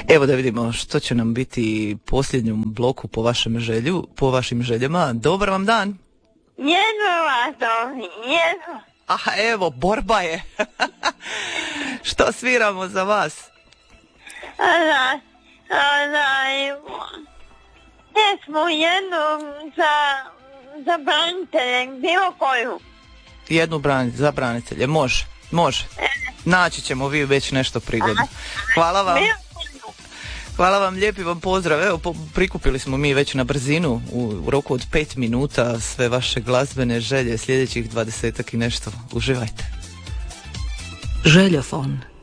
Evo da vidimo što će nam biti posljednjom bloku po vašim željama. Dobar vam dan. Jedno. Aha, evo, borba je. Što sviramo za vas? Pjesmu jednu za branitelje, bilo koju. Jednu za branitelje, može. Naći ćemo vi već nešto prigodno. Hvala vam. Hvala vam, lijepi vam pozdrav. Evo, prikupili smo mi već na brzinu u roku od 5 minuta sve vaše glazbene želje, sljedećih 20-ak i nešto. Uživajte. Željofon.